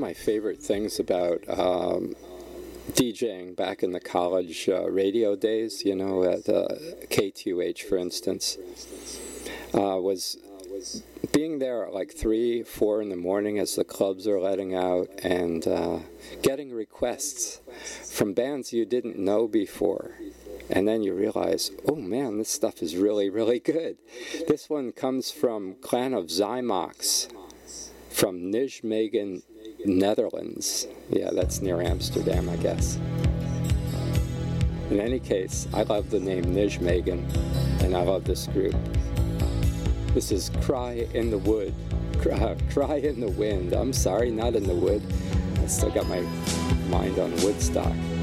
my favorite things about DJing back in the college radio days, you know, at KTUH, for instance, was being there at like 3, 4 in the morning as the clubs are letting out, and getting requests from bands you didn't know before. And then you realize, oh man, this stuff is really, really good. This one comes from Clan of Zymox from Nijmegen, Netherlands. Yeah, that's near Amsterdam, I guess. In any case, I love the name Nijmegen, and I love this group. This is Cry in the Wood. Cry in the Wind. I'm sorry, not in the wood. I still got my mind on Woodstock.